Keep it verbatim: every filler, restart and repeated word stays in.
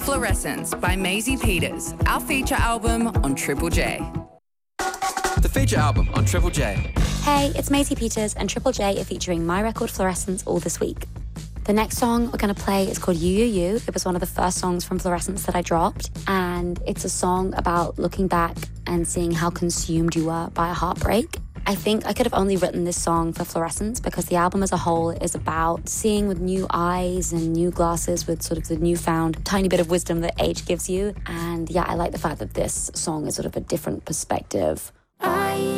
Fluorescence by Maisie Peters, our feature album on Triple J. The feature album on Triple J. Hey, it's Maisie Peters, and Triple J are featuring my record Fluorescence all this week. The next song we're going to play is called You, You, You. It was one of the first songs from Fluorescence that I dropped, and it's a song about looking back and seeing how consumed you were by a heartbreak. I think I could have only written this song for Fluorescence because the album as a whole is about seeing with new eyes and new glasses with sort of the newfound tiny bit of wisdom that age gives you. And yeah, I like the fact that this song is sort of a different perspective. I